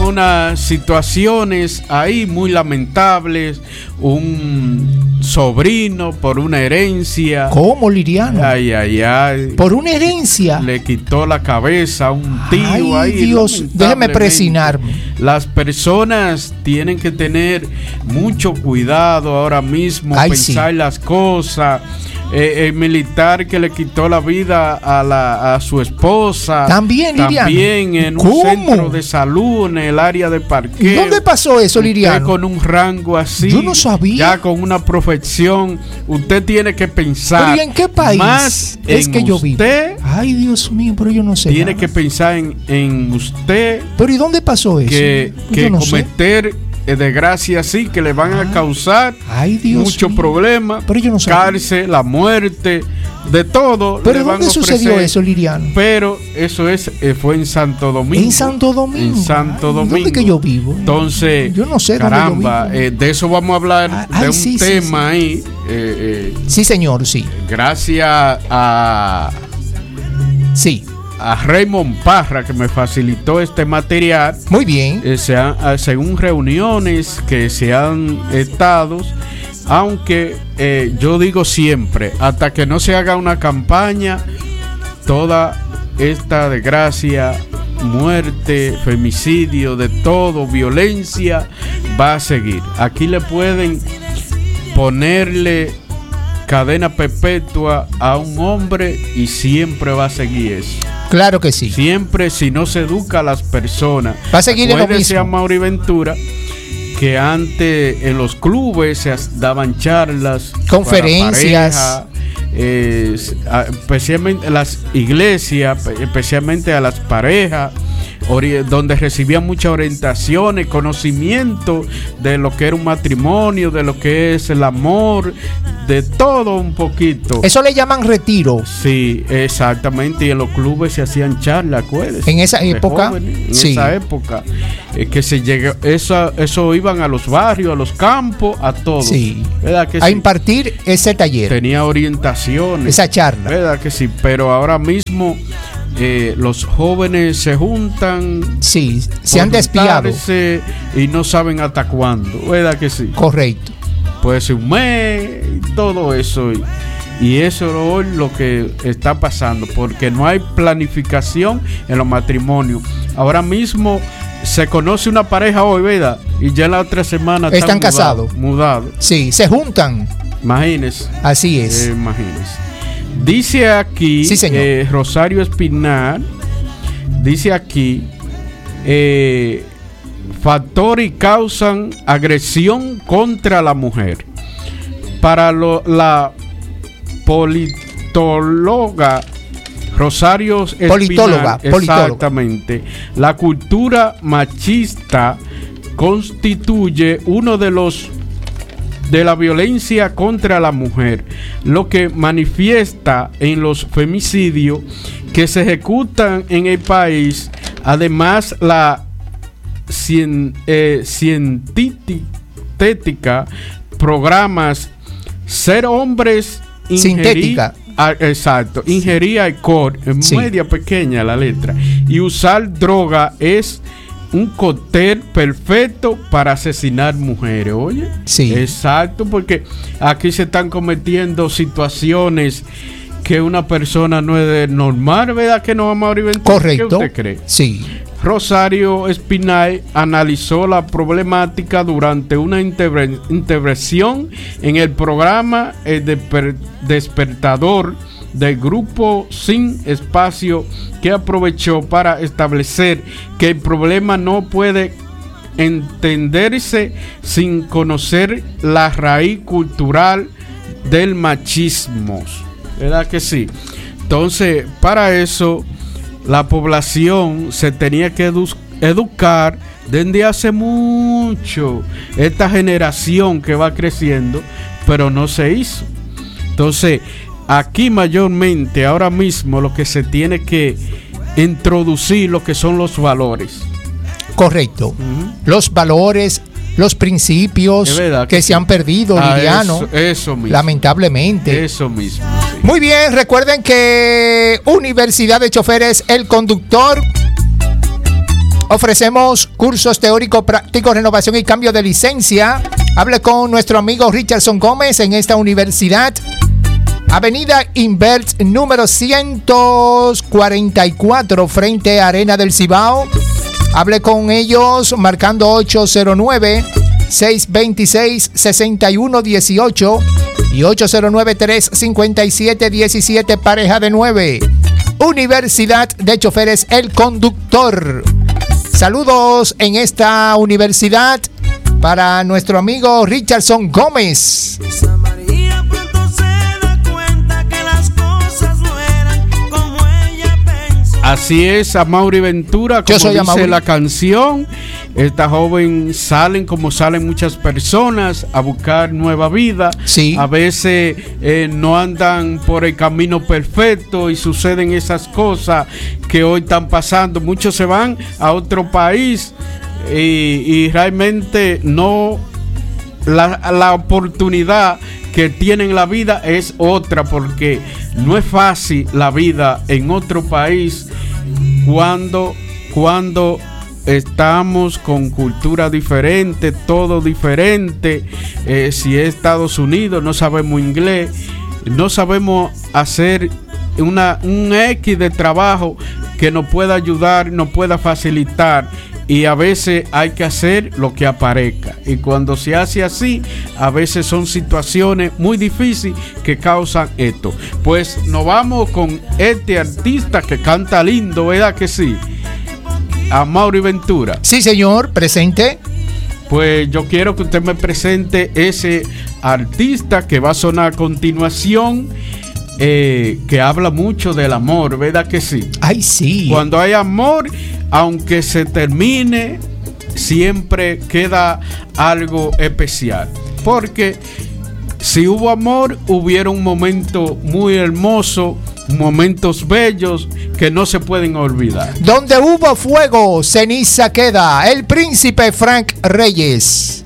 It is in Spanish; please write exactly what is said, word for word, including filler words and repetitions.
unas situaciones ahí muy lamentables. Un sobrino por una herencia. ¿Cómo, Liriano? Ay, ay, ay. ¿Por una herencia? Le quitó la cabeza a un tío. Ay, ahí. Dios, déjeme presinarme. Las personas tienen que tener mucho cuidado ahora mismo, ay, pensar sí. las cosas. Eh, el militar que le quitó la vida a, la, a su esposa. También, Liriano. También en ¿Cómo? un centro de salud, en el área de parqueo. ¿Dónde pasó eso, Liriano? Usted con un rango así. Yo no sabía. Ya con una profesión. Usted tiene que pensar. ¿Pero y en qué país más es en que yo vivo? Usted Ay, Dios mío, pero yo no sé. tiene nada. que pensar en, en usted. Pero ¿y dónde pasó eso? Que, Yo que no sé. cometer eh, desgracias así que le van a causar Ay, Dios mucho mío. problema, Pero yo no sé. cárcel, la muerte, de todo. ¿Pero le van dónde a sucedió ofrecer. eso, Liriano? Pero eso es eh, fue en Santo Domingo. En Santo Domingo. En Santo Ay, Domingo. ¿dónde que yo vivo? Entonces, yo no sé caramba, dónde yo vivo. eh, de eso vamos a hablar, Ay, de ay, un sí, sí, tema sí. ahí. Eh, eh, Sí, señor, sí. gracias a, Sí. a Raymond Parra, que me facilitó este material. Muy bien. Eh, se han- ah, según reuniones que se han estado, aunque eh, yo digo siempre, hasta que no se haga una campaña, toda esta desgracia, muerte, femicidio, de todo, violencia, va a seguir. Aquí le pueden ponerle cadena perpetua a un hombre y siempre va a seguir eso. Claro que sí. Siempre, si no se educa a las personas. Va a seguir en lo Acuérdese mismo. a Mauri Ventura que antes en los clubes se as- daban charlas, Conferencias. para pareja, eh, a- especialmente en las iglesias, pe- especialmente a las parejas, ori- donde recibían muchas orientaciones, conocimiento de lo que era un matrimonio, de lo que es el amor, de todo un poquito. Eso le llaman retiro. Sí, exactamente. Y en los clubes se hacían charlas, acuérdense. En esa de época, jóvenes, en sí. esa época. eh, que se llegó, eso, eso iban a los barrios, a los campos, a todos. Sí. ¿Verdad que A sí? impartir ese taller, Tenía orientaciones. esa charla. ¿Verdad que sí? Pero ahora mismo eh, los jóvenes se juntan. Sí, se por han despiado. juntarse y no saben hasta cuándo. ¿Verdad que sí? Correcto. Puede ser un mes y todo eso. Y, y eso es hoy lo que está pasando, porque no hay planificación en los matrimonios. Ahora mismo se conoce una pareja hoy, ¿verdad? Y ya la otra semana Están mudado- casados. Mudados. Sí, se juntan. Imagínense. Así es. Eh, imagínense. Dice aquí Sí, señor. eh, Rosario Espinal, dice aquí, eh, factores causan agresión contra la mujer. Para lo- la politóloga Rosario Espinal, Politóloga, politóloga. exactamente, la cultura machista constituye uno de los de la violencia contra la mujer, lo que manifiesta en los femicidios que se ejecutan en el país. Además, la cien, eh, científica programas ser hombres ingerir- Sintética. Ah, exacto, ingerir alcohol, es Sí. media pequeña la letra, y usar droga es un cóctel perfecto para asesinar mujeres. Oye, Sí. exacto, porque aquí se están cometiendo situaciones que una persona no es de normal, ¿verdad? Que no vamos a abrir. Correcto. ¿Qué usted cree? Sí. Rosario Espinal analizó la problemática durante una interve- intervención en el programa El Desper- Despertador del grupo Sin Espacio, que aprovechó para establecer que el problema no puede entenderse sin conocer la raíz cultural del machismo. ¿Verdad que sí? Entonces, para eso la población se tenía que edu- educar desde hace mucho, esta generación que va creciendo, pero no se hizo. Entonces, aquí mayormente, ahora mismo, lo que se tiene que introducir lo que son los valores. Correcto. Ujú. Los valores, los principios Es verdad que, que se sí. han perdido, Ah, Liriano. eso, eso mismo. Lamentablemente. Eso mismo. Sí. Muy bien, recuerden que Universidad de Choferes El Conductor Ofrecemos cursos teóricos, prácticos, renovación y cambio de licencia. Hable con nuestro amigo Richardson Gómez en esta universidad. Avenida Invert número ciento cuarenta y cuatro frente a Arena del Cibao. Hable con ellos marcando ocho cero nueve, seis dos seis, seis uno uno ocho y ocho cero nueve, tres cinco siete, uno siete, pareja de nueve. Universidad de Choferes El Conductor. Saludos en esta universidad para nuestro amigo Richardson Gómez. Así es, Amaury Ventura, como dice Amaury. La canción, esta joven salen como salen muchas personas a buscar nueva vida. Sí. A veces eh, no andan por el camino perfecto y suceden esas cosas que hoy están pasando. Muchos se van a otro país y, y realmente no la, la oportunidad que tienen la vida es otra, porque no es fácil la vida en otro país cuando, cuando estamos con cultura diferente, todo diferente. Eh, si es Estados Unidos, no sabemos inglés, no sabemos hacer una, un X de trabajo que nos pueda ayudar, nos pueda facilitar. Y a veces hay que hacer lo que aparezca. Y cuando se hace así, a veces son situaciones muy difíciles que causan esto. Pues nos vamos con este artista que canta lindo, ¿verdad que sí? Amaury Ventura. Sí, señor, presente. Pues yo quiero que usted me presente ese artista que va a sonar a continuación. Eh, que habla mucho del amor, ¿verdad que sí? Ay, sí. Cuando hay amor, aunque se termine, siempre queda algo especial. Porque si hubo amor, hubieron momentos muy hermosos, momentos bellos que no se pueden olvidar. Donde hubo fuego, ceniza queda. El príncipe Frank Reyes.